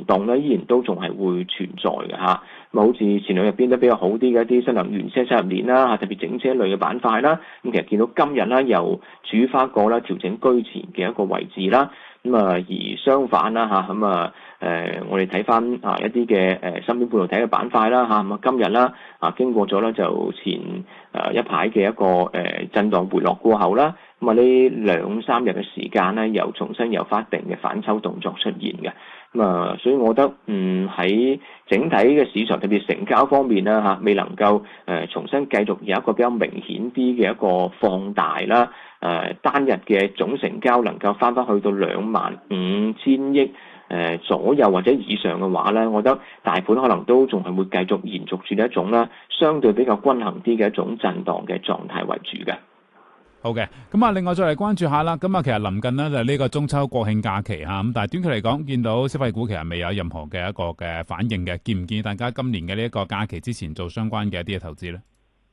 動咧，依然都仲係會存在嘅嚇。咁好似前兩日變得比較好啲嘅一啲新能源車產業鏈啦，特別整車類嘅板塊啦。咁其實見到今日啦，又處於翻個啦調整居前嘅一個位置啦。咁而相反啦嚇，我哋睇翻一啲嘅芯片半導體嘅板塊啦嚇，咁今日啦經過咗咧就前一排嘅一個震盪回落過後啦，咁呢2-3日嘅時間咧，又重新有翻一定嘅反抽動作出現嘅。所以我覺得喺整體嘅市場特別成交方面啦嚇，未能夠重新繼續有一個比較明顯啲嘅一個放大啦，單日嘅總成交能夠翻去到25,000億左右或者以上嘅話咧，我覺得大盤可能都仲係會繼續延續住一種啦，相對比較均衡啲嘅一種震盪嘅狀態為主嘅。 好嘅，咁另外再嚟關注下啦。咁其實臨近呢就呢個中秋國慶假期嚇，咁但係短期嚟講，見到消費股其實未有任何嘅一個嘅反應嘅，建唔建議大家今年嘅呢一個假期之前做相關嘅一啲嘅投資咧？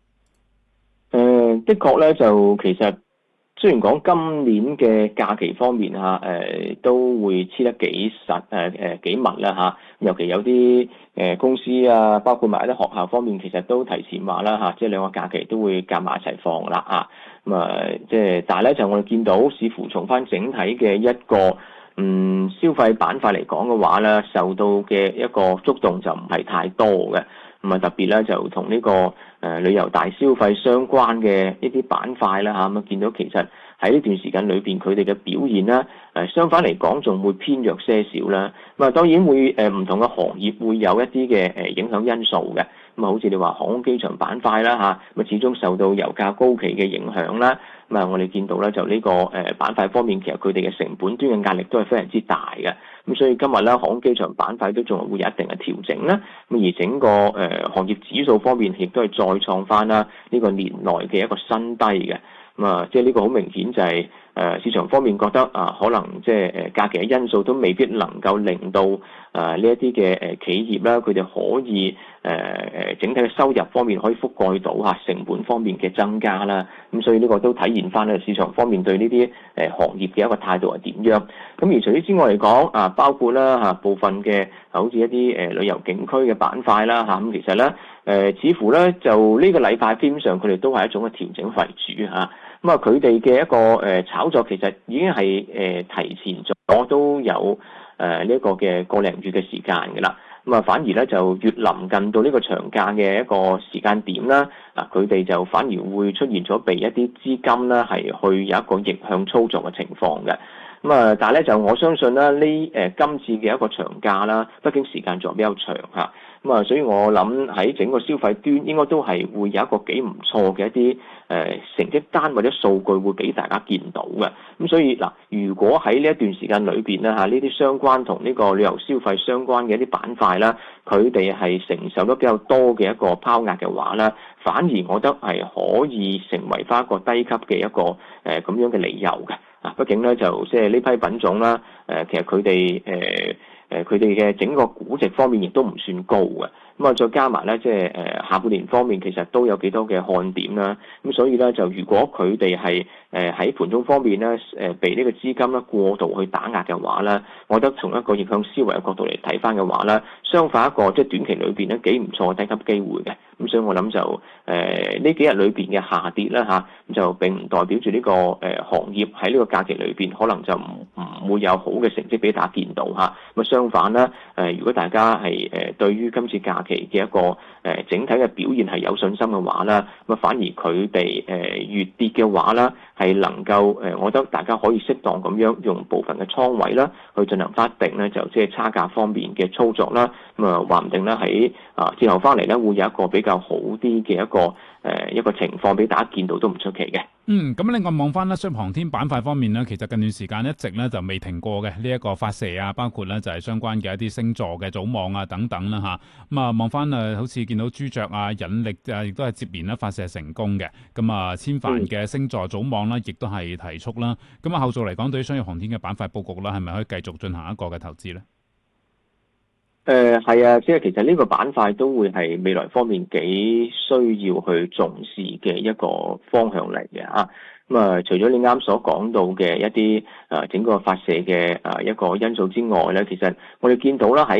的確咧，就其實雖然講今年嘅假期方面都會黐得幾實幾密啦嚇，尤其有啲公司啊，包括埋一啲學校方面，其實都提前話啦嚇，即係兩個假期都會夾埋一齊放啦啊。但係咧就我哋見到，似乎從翻整體嘅一個消費板塊嚟講嘅話咧，受到嘅一個觸動就唔係太多嘅。特別咧就同呢個旅遊大消費相關嘅一啲板塊啦嚇，咁見到其實喺呢段時間裏邊佢哋嘅表現啦，相反嚟講仲會偏弱些少啦。當然會唔同嘅行業會有一啲嘅影響因素嘅。好似你話航空機場板塊啦嚇，始終受到油價高企嘅影響啦。我哋見到咧就呢個板塊方面，其實佢哋嘅成本端嘅壓力都係非常之大嘅。所以今日咧航空機場板塊都仲會有一定嘅調整啦。而整個行業指數方面，亦都係再創翻啦呢個年內嘅一個新低嘅。即係呢個好明顯就係市場方面覺得可能即係假期嘅因素都未必能夠令到呢一啲嘅企業啦，佢哋可以整體嘅收入方面可以覆蓋到成本方面嘅增加啦。所以呢個都體現翻咧市場方面對呢啲行業嘅一個態度係點樣。而除此之外嚟講包括啦部分嘅好似一啲旅遊景區嘅板塊啦咁其實咧似乎咧就呢個禮拜基本上佢哋都係一種嘅調整為主嚇。佢哋嘅一個炒作其實已經係提前咗都有呢一個嘅個零月嘅時間㗎啦。反而咧就越臨近到呢個長假嘅一個時間點啦，佢哋就反而會出現咗被一啲資金啦係去有一個逆向操作嘅情況嘅。但係咧就我相信啦，今次嘅一個長假啦，畢竟時間仲比較長嚇。所以我諗喺整個消費端應該都係會有一個幾唔錯嘅一啲成績單或者數據會俾大家見到嘅。所以如果喺呢一段時間裏邊咧呢啲相關同呢個旅遊消費相關嘅一啲板塊啦，佢哋係承受得比較多嘅一個拋壓嘅話咧，反而我覺得係可以成為翻一個低級嘅一個咁樣嘅理由嘅。畢竟咧就即係呢批品種啦，其實佢哋佢哋嘅整個估值方面亦都唔算高嘅。再加埋咧，即係下半年方面其實都有幾多嘅看點啦。所以咧就如果佢哋係喺盤中方面咧被呢個資金咧過度去打壓嘅話咧，我覺得從一個逆向思維嘅角度嚟睇翻嘅話咧，相反一個即係短期裏邊咧幾唔錯低級機會嘅。所以我諗就呢幾日裏邊嘅下跌啦就並唔代表住呢個行業喺呢個假期裏邊可能就唔會有好嘅成績俾大家見到相反啦，如果大家係對於今次假期嘅一個整體嘅表現係有信心嘅話啦，反而佢哋越跌嘅話啦，係能夠我覺得大家可以適當咁樣用部分嘅倉位啦，去進行翻一定咧就即係差價方面嘅操作啦。話唔定咧喺之後翻嚟咧會有一個比較好啲嘅一個情況俾大家見到都唔出奇嘅。 咁另外望翻咧商業航天板塊方面咧，其實近段時間一直咧就未停過嘅呢一個發射啊，包括咧就係相關嘅一啲星座嘅組網啊等等啦嚇。望翻好似見到朱雀啊、引力啊，亦都係接連咧發射成功嘅。千帆嘅星座組網啦，亦都係提速啦。後續嚟講，對於商業航天嘅板塊佈局啦，係咪可以繼續進行一個嘅投資咧？ 係啊，即係其實呢個板塊都會係未來方面幾需要去重視嘅一個方向嚟嘅啊。除咗你啱所講到嘅一啲整個發射嘅一個因素之外咧，其實我哋見到啦喺